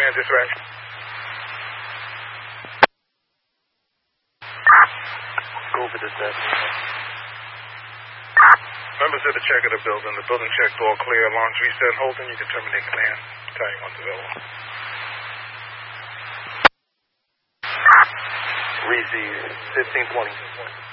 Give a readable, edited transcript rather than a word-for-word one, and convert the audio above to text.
command dispatch. Go for dispatch. Members of the check of the building. The building checked all clear. Alarms reset. Holden, you can terminate command. Battalion 1's available. Receive 1520.